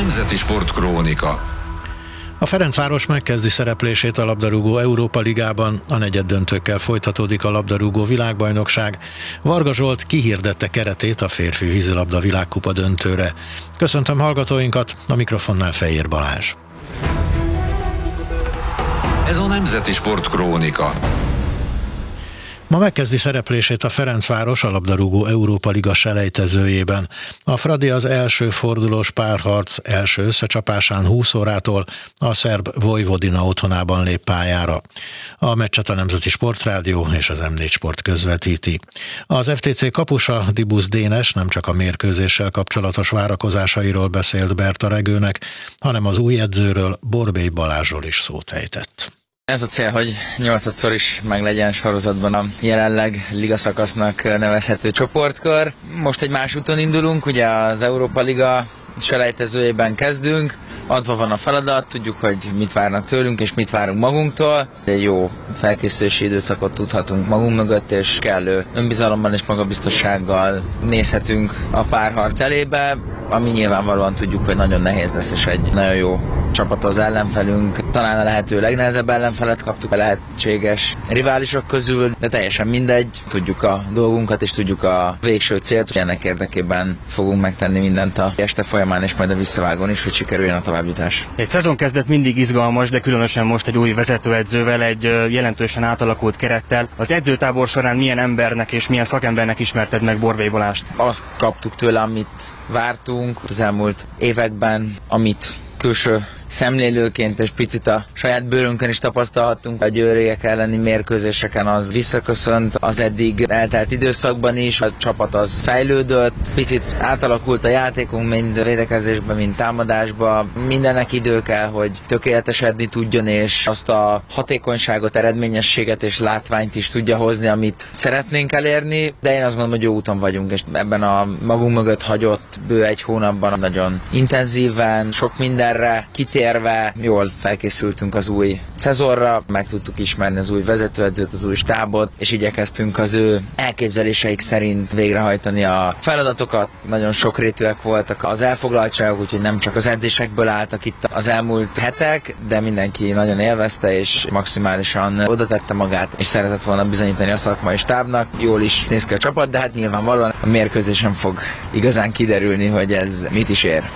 Nemzeti Sportkrónika. A Ferencváros megkezdi szereplését a labdarúgó Európa Ligában, a negyeddöntőkkel folytatódik a labdarúgó világbajnokság. Varga Zsolt kihirdette keretét a férfi vízilabda világkupa döntőre. Köszöntöm hallgatóinkat, a mikrofonnál Fejér Balázs. Ez a Nemzeti Sportkrónika. Ma megkezdi szereplését a Ferencváros a labdarúgó Európa Liga selejtezőjében. A Fradi az első fordulós párharc első összecsapásán 20 órától a szerb Vojvodina otthonában lép pályára. A meccset a Nemzeti Sportrádió és az M4 Sport közvetíti. Az FTC kapusa Dibusz Dénes nem csak a mérkőzéssel kapcsolatos várakozásairól beszélt Berta Regőnek, hanem az új edzőről, Borbély Balázsról is szót ejtett. Ez a cél, hogy 8-szor is meglegyen sorozatban a jelenleg ligaszakasznak nevezhető csoportkör. Most egy más úton indulunk, ugye az Európa Liga selejtezőjében kezdünk, adva van a feladat, tudjuk, hogy mit várnak tőlünk és mit várunk magunktól. Egy jó felkészülési időszakot tudhatunk magunk mögött, és kellő önbizalommal és magabiztossággal nézhetünk a párharc elébe, ami nyilvánvalóan tudjuk, hogy nagyon nehéz lesz, és egy nagyon jó csapat az ellenfelünk. Talán a lehető legnehezebb ellenfelet kaptuk a lehetséges riválisok közül, de teljesen mindegy. Tudjuk a dolgunkat és tudjuk a végső célt, hogy ennek érdekében fogunk megtenni mindent a este folyamán és majd a visszavágón is, hogy sikerüljön a továbbjutás. Egy szezonkezdet mindig izgalmas, de különösen most egy új vezetőedzővel, egy jelentősen átalakult kerettel. Az edzőtábor során milyen embernek és milyen szakembernek ismerted meg Borbély Balást? Azt kaptuk tőle, amit vártunk az elmúlt években, amit külső szemlélőként és picit a saját bőrünkön is tapasztalhattunk a győriek elleni mérkőzéseken, az visszaköszönt az eddig eltelt időszakban is, a csapat az fejlődött, picit átalakult a játékunk, mind védekezésben, mind támadásban, mindennek idő kell, hogy tökéletesedni tudjon, és azt a hatékonyságot, eredményességet és látványt is tudja hozni, amit szeretnénk elérni, de én azt gondolom, hogy jó úton vagyunk, és ebben a magunk mögött hagyott bő egy hónapban nagyon intenzíven, sok mindenre kitérve jól felkészültünk az új szezonra, meg tudtuk ismerni az új vezetőedzőt, az új stábot, és igyekeztünk az ő elképzeléseik szerint végrehajtani a feladatokat. Nagyon sokrétűek voltak az elfoglaltságok, úgyhogy nem csak az edzésekből álltak itt az elmúlt hetek, de mindenki nagyon élvezte és maximálisan oda tette magát, és szeretett volna bizonyítani a szakmai stábnak. Jól is néz ki a csapat, de hát nyilvánvalóan a mérkőzésen fog igazán kiderülni, hogy ez mit is ér.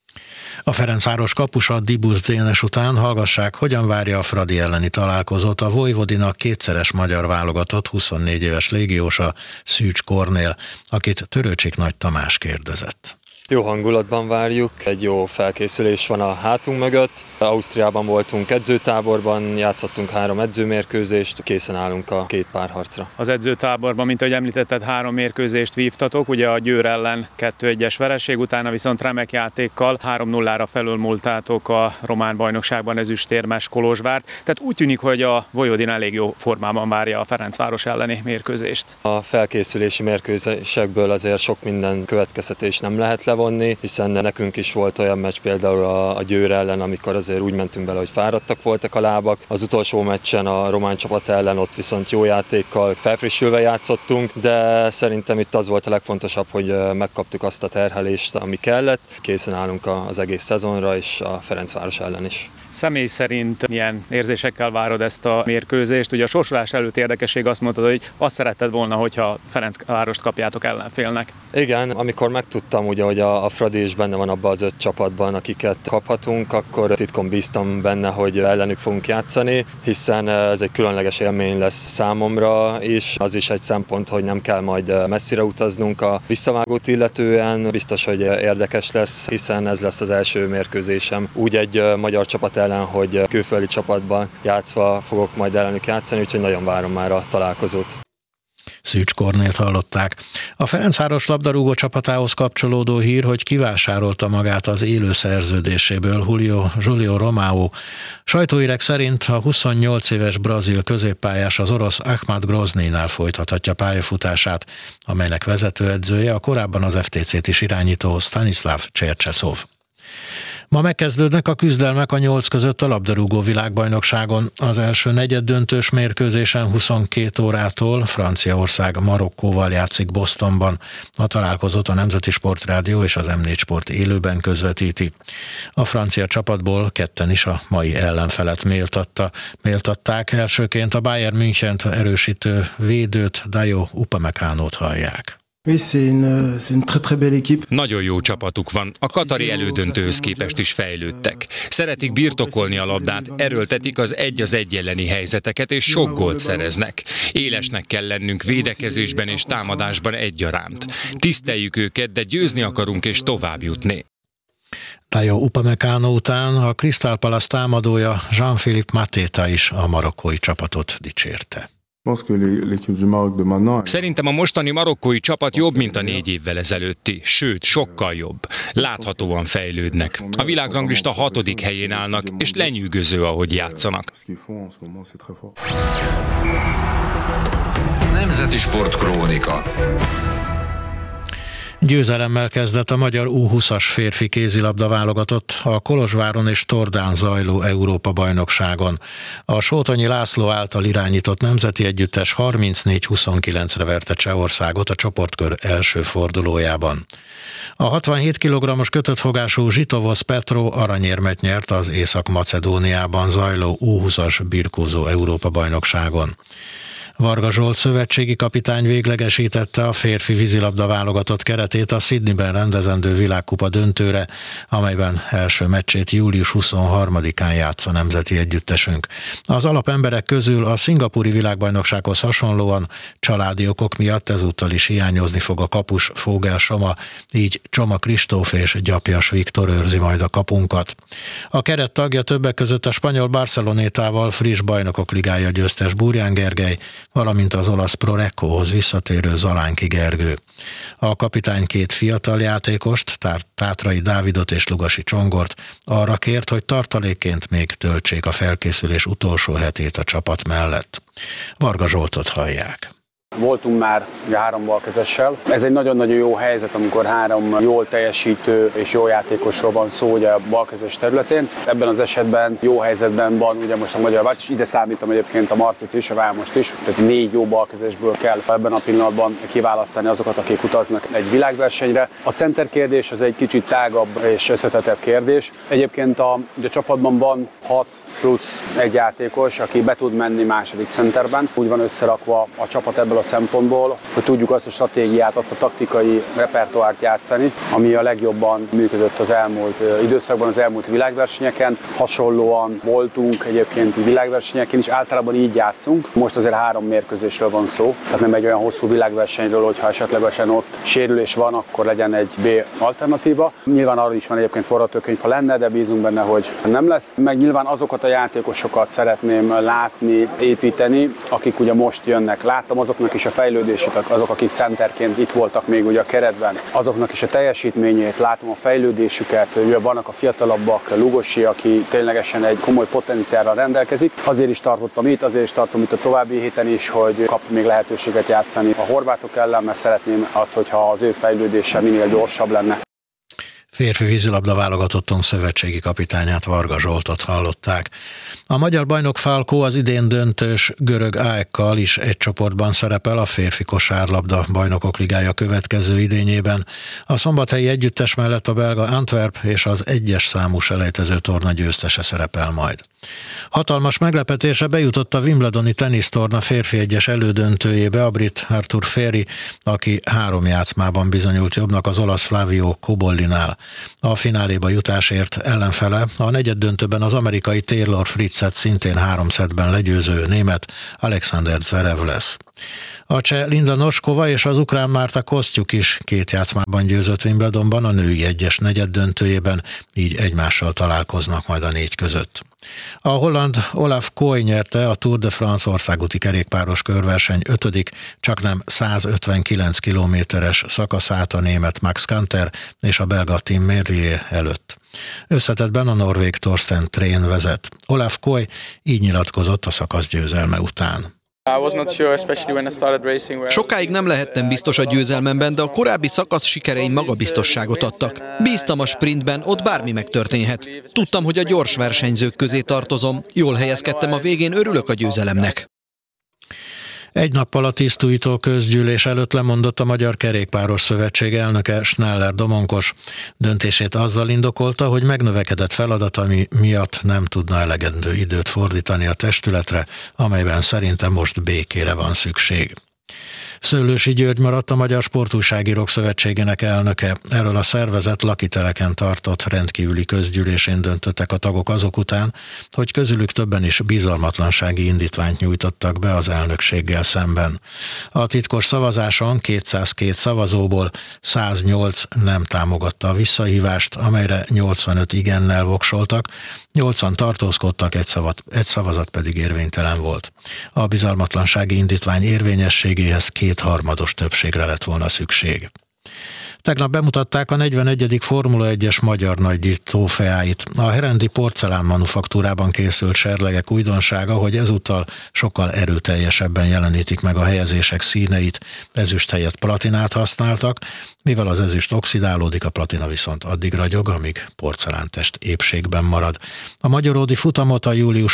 A Ferencváros kapusa Dibusz Dénes után hallgassák, hogyan várja a Fradi elleni találkozót a Vojvodina kétszeres magyar válogatott 24 éves légiósa Szűcs Kornél, akit Törőcsik Nagy Tamás kérdezett. Jó hangulatban várjuk, egy jó felkészülés van a hátunk mögött. Ausztriában voltunk edzőtáborban, játszottunk 3 edzőmérkőzést, készen állunk a 2 párharcra. Az edzőtáborban, mint ahogy említetted, 3 mérkőzést vívtatok, ugye a Győr ellen 2-1-es vereség, utána viszont remek játékkal 3-0-ra felülmúltátok a román bajnokságban ezüstérmes Kolozsvárt. Tehát úgy tűnik, hogy a Vojvodina elég jó formában várja a Ferencváros elleni mérkőzést. A felkészülési mérkőzésekből azért sok minden következtetés nem lehet levonni, hiszen nekünk is volt olyan meccs például a Győr ellen, amikor azért úgy mentünk bele, hogy fáradtak voltak a lábak. Az utolsó meccsen a román csapat ellen ott viszont jó játékkal felfrissülve játszottunk, de szerintem itt az volt a legfontosabb, hogy megkaptuk azt a terhelést, ami kellett. Készen állunk az egész szezonra és a Ferencváros ellen is. Személy szerint milyen érzésekkel várod ezt a mérkőzést? Ugye a sorsolás előtt érdekesség azt mondtad, hogy azt szeretted volna, hogyha Ferencvárost kapjátok ellenfélnek. Igen, amikor megtudtam, ugye, hogy a Fradi is benne van abban az 5 csapatban, akiket kaphatunk, akkor titkon bíztam benne, hogy ellenük fogunk játszani, hiszen ez egy különleges élmény lesz számomra, és az is egy szempont, hogy nem kell majd messzire utaznunk a visszavágót illetően. Biztos, hogy érdekes lesz, hiszen ez lesz az első mérkőzésem úgy egy magyar csapat ellen, hogy külföldi csapatban játszva fogok majd ellenük játszani, úgyhogy nagyon várom már a találkozót. Szűcs Kornélt hallották. A Ferencváros labdarúgó csapatához kapcsolódó hír, hogy kivásárolta magát az élő szerződéséből Julio Romao. Sajtóhírek szerint a 28 éves brazil középpályás az orosz Ahmad Groznynál folytathatja pályafutását, amelynek vezetőedzője a korábban az FTC-t is irányító Stanislav Csercseszov. Ma megkezdődnek a küzdelmek a 8 között a labdarúgó világbajnokságon. Az első negyeddöntős mérkőzésen 22 órától Franciaország Marokkóval játszik Bostonban. A találkozót a Nemzeti Sportrádió és az M4 Sport élőben közvetíti. A francia csapatból ketten is a mai ellenfelet méltatták. Elsőként a Bayern Münchent erősítő védőt, Dayo Upamecánót hallják. Nagyon jó csapatuk van, a katari elődöntőhöz képest is fejlődtek. Szeretik birtokolni a labdát, erőltetik az 1-1 elleni helyzeteket, és sok gólt szereznek. Élesnek kell lennünk védekezésben és támadásban egyaránt. Tiszteljük őket, de győzni akarunk és tovább jutni. Dayo Upamecano után a Crystal Palace támadója Jean-Philippe Mateta is a marokkói csapatot dicsérte. Szerintem a mostani marokkói csapat jobb, mint a 4 évvel ezelőtti, sőt, sokkal jobb. Láthatóan fejlődnek. A világranglista 6. helyén állnak, és lenyűgöző, ahogy játszanak. Nemzeti Sportkrónika. Győzelemmel kezdett a magyar U20-as férfi kézilabda válogatott a Kolozsváron és Tordán zajló Európa-bajnokságon. A Sótonyi László által irányított nemzeti együttes 34-29-re verte Csehországot a csoportkör első fordulójában. A 67 kg-os kötött fogású Zsitovosz Petro aranyérmet nyert az Észak-Macedóniában zajló U20-as birkózó Európa-bajnokságon. Varga Zsolt szövetségi kapitány véglegesítette a férfi vízilabda válogatott keretét a Sydneyben rendezendő világkupa döntőre, amelyben első meccsét július 23-án játsz a nemzeti együttesünk. Az alapemberek közül a szingapúri világbajnoksághoz hasonlóan családi okok miatt ezúttal is hiányozni fog a kapus Fogel Soma, így Csoma Kristóf és Gyapjas Viktor őrzi majd a kapunkat. A keret tagja többek között a spanyol Barcelonétával friss bajnokok ligája győztes Burján Gergely, valamint az olasz Pro Reccohoz visszatérő Zalánki Gergő. A kapitány 2 fiatal játékost, Tátrai Dávidot és Lugasi Csongort arra kért, hogy tartalékként még töltsék a felkészülés utolsó hetét a csapat mellett. Varga Zsoltot hallják. Voltunk már 3 balkezessel. Ez egy nagyon-nagyon jó helyzet, amikor 3 jól teljesítő és jó játékosról van szó ugye a balkezes területén. Ebben az esetben jó helyzetben van ugye most a magyar vált, és ide számítom egyébként a Marcit is, a Vámost is. Tehát 4 jó balkezesből kell ebben a pillanatban kiválasztani azokat, akik utaznak egy világversenyre. A center kérdés az egy kicsit tágabb és összetettebb kérdés. Egyébként a csapatban van 6 plusz 1 játékos, aki be tud menni második centerben. Úgy van összerakva a csapat ebből a szempontból, hogy tudjuk azt a stratégiát, azt a taktikai repertoárt játszani, ami a legjobban működött az elmúlt időszakban, az elmúlt világversenyeken. Hasonlóan voltunk egyébként világversenyeken is, általában így játszunk. Most azért 3 mérkőzésről van szó, tehát nem egy olyan hosszú világversenyről, hogyha esetlegesen ott sérülés van, akkor legyen egy B alternatíva. Nyilván arra is van egyébként forgatókönyv, ha lenne, de bízunk benne, hogy nem lesz. Meg nyilván azokat a játékosokat szeretném látni, építeni, akik ugye most jönnek. Láttam azoknak is a fejlődéseket, azok, akik centerként itt voltak még ugye a keretben, azoknak is a teljesítményét, látom a fejlődésüket, ugye vannak a fiatalabbak, Lugosi, aki ténylegesen egy komoly potenciálral rendelkezik. Azért is tartottam itt, azért is tartom itt a további héten is, hogy kap még lehetőséget játszani a horvátok ellen, mert szeretném azt, hogyha az ő fejlődése minél gyorsabb lenne. Férfi vízilabda válogatottunk szövetségi kapitányát, Varga Zsoltot hallották. A magyar bajnok Falkó az idén döntős görög AEK-kal is egy csoportban szerepel a férfi kosárlabda bajnokok ligája következő idényében. A szombathelyi együttes mellett a belga Antwerp és az 1-es számú selejtező torna győztese szerepel majd. Hatalmas meglepetése bejutott a Wimbledoni tenisztorna férfi 1-es elődöntőjébe a brit Arthur Feri, aki 3 játszmában bizonyult jobbnak az olasz Flavio Cobollinál. A fináléba jutásért ellenfele a negyeddöntőben az amerikai Taylor Fritzet szintén 3 szettben legyőző német Alexander Zverev lesz. A cseh Linda Noskova és az ukrán Márta Kosztjuk is 2 játszmában győzött Wimbledonban a női 1-es negyeddöntőjében, így egymással találkoznak majd a 4 között. A holland Olaf Koy nyerte a Tour de France országúti kerékpáros körverseny 5., csaknem 159 kilométeres szakaszát a német Max Kanter és a belga Tim Merlier előtt. Összetettben a norvég Torsten Thrén vezet. Olaf Koy így nyilatkozott a szakasz győzelme után. Sokáig nem lehettem biztos a győzelmemben, de a korábbi szakasz sikereim magabiztosságot adtak. Bíztam a sprintben, ott bármi megtörténhet. Tudtam, hogy a gyors versenyzők közé tartozom. Jól helyezkedtem a végén, örülök a győzelemnek. Egy nappal a tisztújító közgyűlés előtt lemondott a Magyar Kerékpáros Szövetség elnöke, Schneller Domonkos. Döntését azzal indokolta, hogy megnövekedett feladata miatt nem tudna elegendő időt fordítani a testületre, amelyben szerintem most békére van szükség. Szőlősi György maradt a Magyar Sportújságírók Szövetségének elnöke. Erről a szervezet lakiteleken tartott rendkívüli közgyűlésén döntöttek a tagok azok után, hogy közülük többen is bizalmatlansági indítványt nyújtottak be az elnökséggel szemben. A titkos szavazáson 202 szavazóból 108 nem támogatta a visszahívást, amelyre 85 igennel voksoltak, 80 tartózkodtak, egy szavazat pedig érvénytelen volt. A bizalmatlansági indítvány érvényességéhez 2/3 többségre lett volna szükség. Tegnap bemutatták a 41. Formula 1-es magyar nagydíj trófeáit. A herendi porcelán manufaktúrában készült serlegek újdonsága, hogy ezúttal sokkal erőteljesebben jelenítik meg a helyezések színeit. Ezüst helyett platinát használtak, mivel az ezüst oxidálódik, a platina viszont addig ragyog, amíg porcelántest épségben marad. A magyaródi futamot a július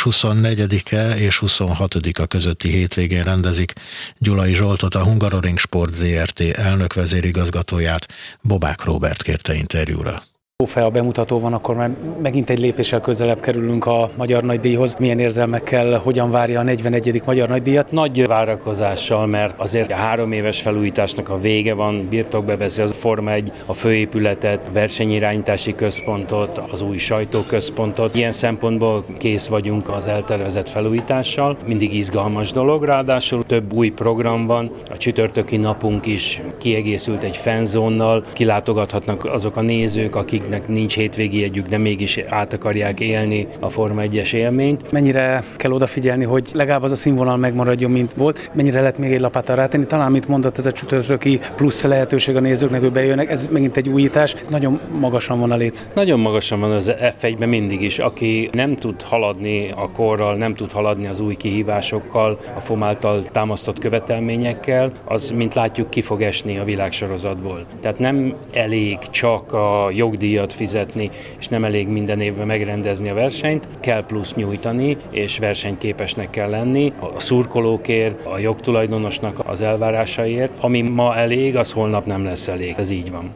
24-e és 26-a közötti hétvégén rendezik. Gyulai Zsoltot, a Hungaroring Sport Zrt. Elnök vezérigazgatóját Bobák Róbert kérte interjúra. Trófea bemutató van, akkor már megint egy lépéssel közelebb kerülünk a Magyar Nagydíjhoz. Milyen érzelmekkel, hogyan várja a 41. Magyar Nagydíjat? Nagy várakozással, mert azért a 3 éves felújításnak a vége van, birtokba veszi az Forma 1 a főépületet, versenyirányítási központot, az új sajtóközpontot. Ilyen szempontból kész vagyunk az eltervezett felújítással. Mindig izgalmas dolog, ráadásul több új program van. A csütörtöki napunk is kiegészült egy fanzónnal, kilátogathatnak azok a nézők, akiknek nincs hétvégi jegyük, de mégis át akarják élni a Forma 1-es élményt. Mennyire kell odafigyelni, hogy legalább az a színvonal megmaradjon, mint volt? Mennyire lehet még egy lapáttal rátenni? Talán, amit mondott, ez a csütörtöki plusz lehetőség a nézőknek, hogy bejönnek, ez megint egy újítás. Nagyon magasan van a léc. Nagyon magasan van az F1-ben mindig is. Aki nem tud haladni a korral, nem tud haladni az új kihívásokkal, a FOM által támasztott követelményekkel, az, mint látjuk, ki fog esni a világsorozatból. Tehát nem elég csak a jogdíjat fizetni, és nem elég minden évben megrendezni a versenyt, kell plusz nyújtani, és versenyképesnek kell lenni a szurkolókért, a jogtulajdonosnak az elvárásaiért. Ami ma elég, az holnap nem lesz elég. Ez így van.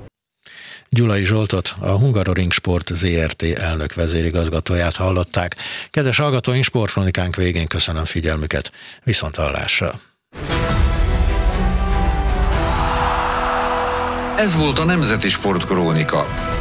Gyulai Zsoltot, a Hungaroring Sport Zrt. Elnök vezérigazgatóját hallották. Kedves hallgatóink, sportkronikánk végén köszönöm figyelmüket. Viszonthallásra! Ez volt a Nemzeti Sportkrónika.